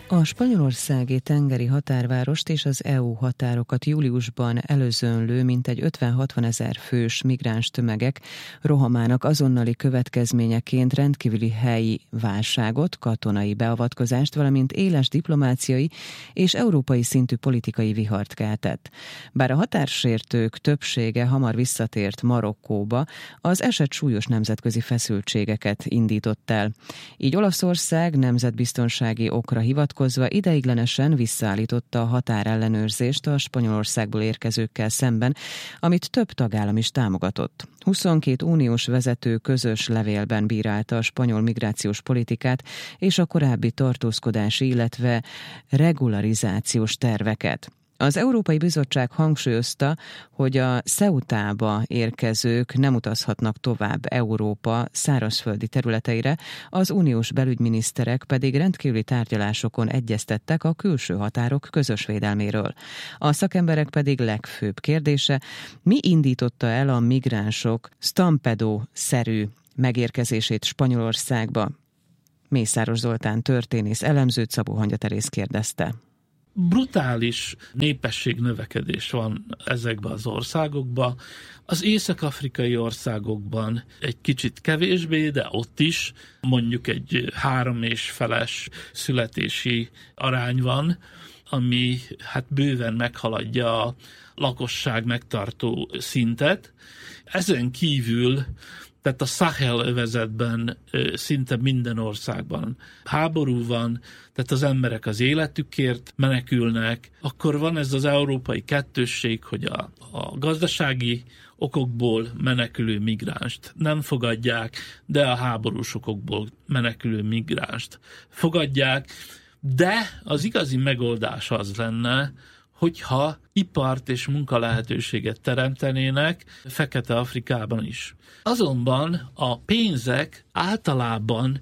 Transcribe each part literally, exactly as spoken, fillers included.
A spanyolországi tengeri határvárost és az é u határokat júliusban előzönlő mintegy ötven-hatvan ezer fős migráns tömegek rohamának azonnali következményeként rendkívüli helyi válságot, katonai beavatkozást, valamint éles diplomáciai és európai szintű politikai vihart keltett. Bár a határsértők többsége hamar visszatért Marokkóba, az eset súlyos nemzetközi feszültségeket indított el. Így Olaszország nemzetbiztonsági okra hivatkozott, ideiglenesen visszaállította a határellenőrzést a Spanyolországból érkezőkkel szemben, amit több tagállam is támogatott. huszonkét uniós vezető közös levélben bírálta a spanyol migrációs politikát és a korábbi tartózkodási, illetve regularizációs terveket. Az Európai Bizottság hangsúlyozta, hogy a Ceutába érkezők nem utazhatnak tovább Európa szárazföldi területeire, az uniós belügyminiszterek pedig rendkívüli tárgyalásokon egyeztettek a külső határok közös védelméről. A szakemberek pedig legfőbb kérdése, mi indította el a migránsok Stampedó-szerű megérkezését Spanyolországba? Mészáros Zoltán történész elemzőt Szabó Hangya Teréz kérdezte. Brutális népességnövekedés van ezekben az országokban. Az észak-afrikai országokban egy kicsit kevésbé, de ott is mondjuk egy három és feles születési arány van, ami hát bőven meghaladja a lakosság megtartó szintet. Ezen kívül tehát a Sahel övezetben szinte minden országban háború van, tehát az emberek az életükért menekülnek. Akkor van ez az európai kettősség, hogy a, a gazdasági okokból menekülő migránst nem fogadják, de a háborús okokból menekülő migránst fogadják. De az igazi megoldás az lenne, hogyha ipart és munkalehetőséget teremtenének Fekete-Afrikában is. Azonban a pénzek általában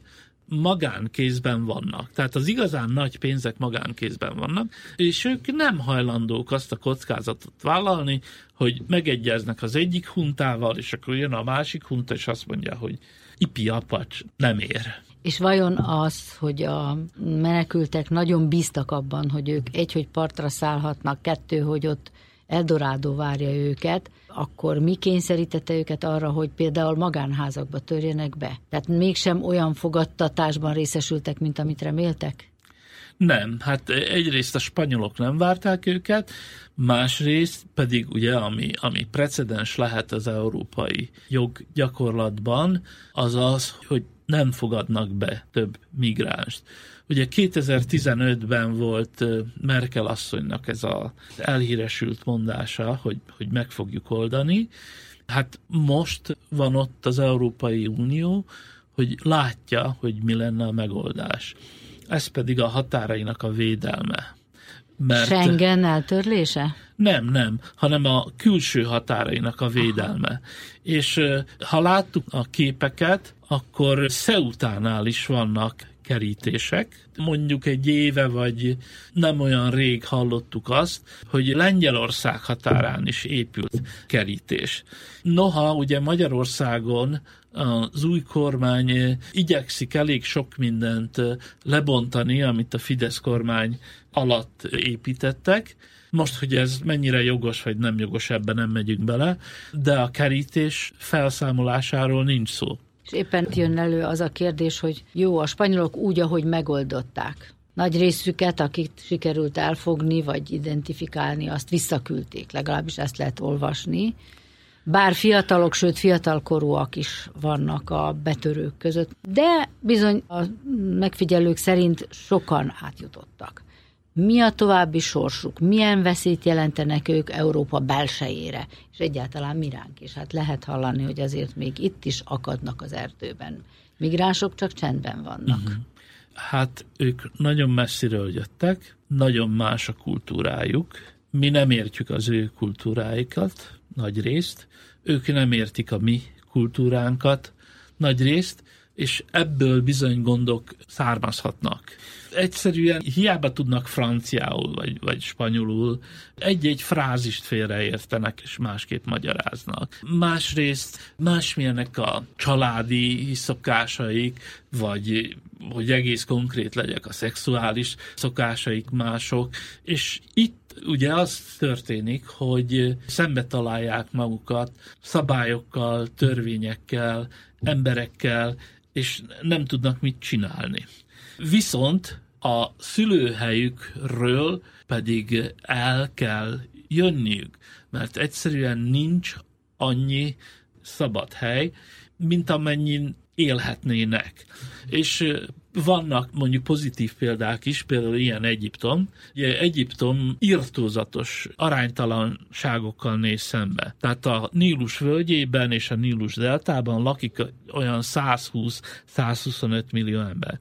magánkézben vannak. Tehát az igazán nagy pénzek magánkézben vannak, és ők nem hajlandók azt a kockázatot vállalni, hogy megegyeznek az egyik huntával, és akkor jön a másik hunta, és azt mondja, hogy ipi apacs, nem ér. És vajon az, hogy a menekültek nagyon bíztak abban, hogy ők egy, hogy partra szállhatnak, kettő, hogy ott Eldorádó várja őket, akkor mi kényszerítette őket arra, hogy például magánházakba törjenek be? Tehát mégsem olyan fogadtatásban részesültek, mint amit reméltek? Nem, hát egyrészt a spanyolok nem várták őket, másrészt pedig ugye, ami, ami precedens lehet az európai joggyakorlatban, az az, hogy nem fogadnak be több migránst. Ugye kétezer-tizenötben volt Merkel asszonynak ez az elhíresült mondása, hogy, hogy meg fogjuk oldani. Hát most van ott az Európai Unió, hogy látja, hogy mi lenne a megoldás. Ez pedig a határainak a védelme. Mert Schengen eltörlése? Nem, nem, hanem a külső határainak a védelme. Aha. És ha láttuk a képeket, akkor Ceutánál is vannak kerítések. Mondjuk egy éve, vagy nem olyan rég hallottuk azt, hogy Lengyelország határán is épült kerítés. Noha ugye Magyarországon az új kormány igyekszik elég sok mindent lebontani, amit a Fidesz kormány alatt építettek. Most, hogy ez mennyire jogos vagy nem jogos, ebben nem megyünk bele, de a kerítés felszámolásáról nincs szó. És éppen jön elő az a kérdés, hogy jó, a spanyolok úgy, ahogy megoldották. Nagy részüket, akit sikerült elfogni vagy identifikálni, azt visszaküldték, legalábbis ezt lehet olvasni. Bár fiatalok, sőt fiatalkorúak is vannak a betörők között, de bizony a megfigyelők szerint sokan átjutottak. Mi a további sorsuk? Milyen veszélyt jelentenek ők Európa belsejére? És egyáltalán mi ránk is? Hát lehet hallani, hogy azért még itt is akadnak az erdőben. Migránsok csak csendben vannak. Uh-huh. Hát ők nagyon messziről jöttek, nagyon más a kultúrájuk. Mi nem értjük az ő kultúráikat, nagy részt. Ők nem értik a mi kultúránkat, nagy részt, és ebből bizony gondok származhatnak. Egyszerűen hiába tudnak franciául vagy, vagy spanyolul, egy-egy frázist félreértenek és másképp magyaráznak. Másrészt másmilyenek a családi szokásaik, vagy hogy egész konkrét legyek, a szexuális szokásaik mások, és itt ugye az történik, hogy szembe találják magukat szabályokkal, törvényekkel, emberekkel, és nem tudnak mit csinálni. Viszont a szülőhelyükről pedig el kell jönniük, mert egyszerűen nincs annyi szabad hely, mint amennyin élhetnének. És vannak mondjuk pozitív példák is, például ilyen Egyiptom. Ugye Egyiptom irtózatos aránytalanságokkal néz szembe. Tehát a Nílus völgyében és a Nílus deltában lakik olyan százhúsz-százhuszonöt millió ember.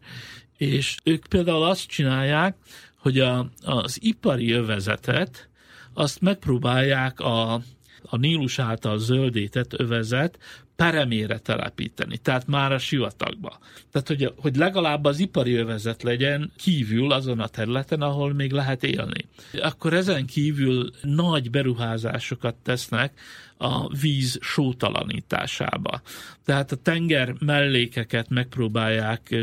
És ők például azt csinálják, hogy a, az ipari övezetet, azt megpróbálják a, a Nílus által zöldített övezet peremére telepíteni, tehát már a sivatagba. Tehát, hogy, hogy legalább az ipari övezet legyen kívül azon a területen, ahol még lehet élni. Akkor ezen kívül nagy beruházásokat tesznek a víz sótalanításába. Tehát a tenger mellékeket megpróbálják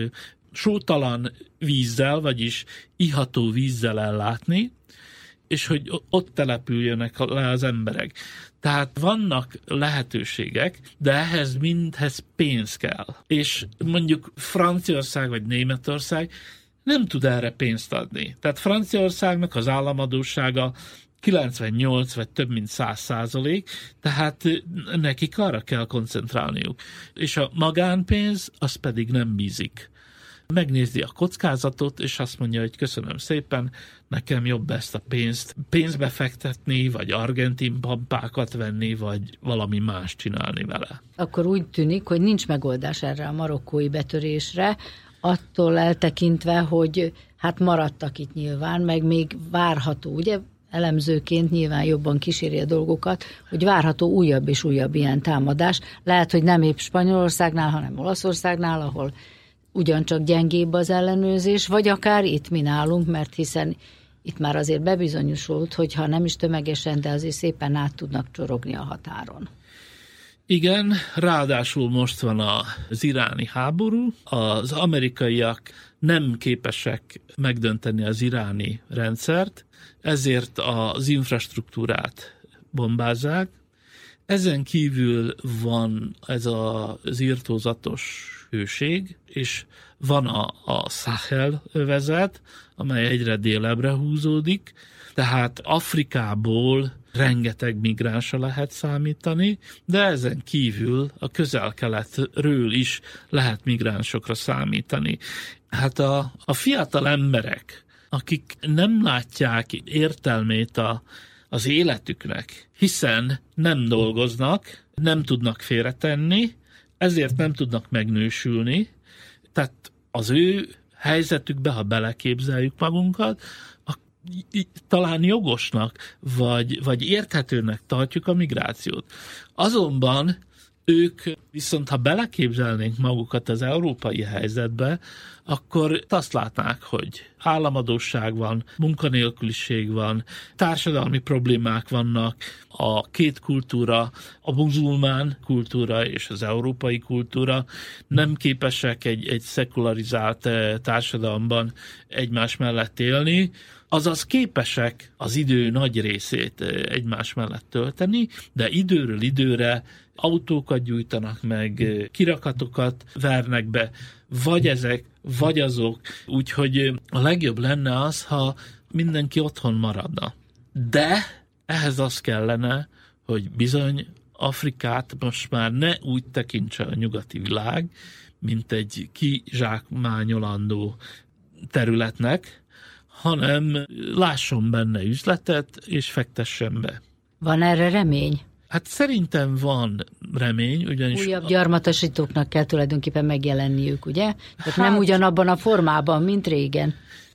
sótalan vízzel, vagyis iható vízzel ellátni, és hogy ott települjönek le az emberek. Tehát vannak lehetőségek, de ehhez mindhez pénz kell. És mondjuk Franciaország vagy Németország nem tud erre pénzt adni. Tehát Franciaországnak az államadóssága kilencvennyolc vagy több mint száz százalék, tehát nekik arra kell koncentrálniuk. És a magánpénz az pedig nem bízik. Megnézi a kockázatot, és azt mondja, hogy köszönöm szépen, nekem jobb ezt a pénzt pénzbe fektetni, vagy argentin pampákat venni, vagy valami más csinálni vele. Akkor úgy tűnik, hogy nincs megoldás erre a marokkói betörésre, attól eltekintve, hogy hát maradtak itt nyilván, meg még várható, ugye? Elemzőként nyilván jobban kíséri a dolgokat, hogy várható újabb és újabb ilyen támadás. Lehet, hogy nem épp Spanyolországnál, hanem Olaszországnál, ahol ugyancsak gyengébb az ellenőrzés, vagy akár itt mi nálunk, mert hiszen itt már azért bebizonyosult, hogy ha nem is tömegesen, de azért szépen át tudnak csorogni a határon. Igen, ráadásul most van az iráni háború, az amerikaiak nem képesek megdönteni az iráni rendszert, ezért az infrastruktúrát bombázzák. Ezen kívül van ez az irtózatos hőség, és van a, a Sahel övezet, amely egyre délebbre húzódik, tehát Afrikából rengeteg migránsra lehet számítani, de ezen kívül a közel-keletről is lehet migránsokra számítani. Hát a, a fiatal emberek, akik nem látják értelmét a, az életüknek, hiszen nem dolgoznak, nem tudnak félretenni, ezért nem tudnak megnősülni, tehát az ő helyzetükbe, ha beleképzeljük magunkat, a, talán jogosnak, vagy, vagy érthetőnek tartjuk a migrációt. Azonban ők viszont, ha beleképzelnénk magukat az európai helyzetbe, akkor azt látnák, hogy államadósság van, munkanélküliség van, társadalmi problémák vannak, a két kultúra, a muzulmán kultúra és az európai kultúra nem képesek egy, egy szekularizált társadalomban egymás mellett élni, azaz képesek az idő nagy részét egymás mellett tölteni, de időről időre autókat gyújtanak meg, kirakatokat vernek be, vagy ezek, vagy azok, úgyhogy a legjobb lenne az, ha mindenki otthon maradna. De ehhez az kellene, hogy bizony Afrikát most már ne úgy tekintse a nyugati világ, mint egy kizsákmányolandó területnek, hanem lásson benne üzletet, és fektessen be. Van erre remény? Hát szerintem van remény, ugyanis... Újabb gyarmatosítóknak kell tulajdonképpen megjelenniük, ugye? Tehát hát, nem ugyanabban a formában, mint régen.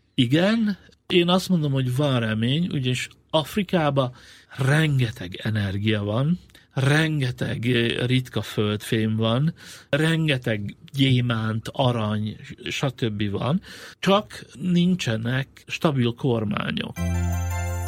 Igen, én azt mondom, hogy van remény, ugyanis Afrikában rengeteg energia van, rengeteg ritka földfém van, rengeteg gyémánt, arany, stb. Van, csak nincsenek stabil kormányok.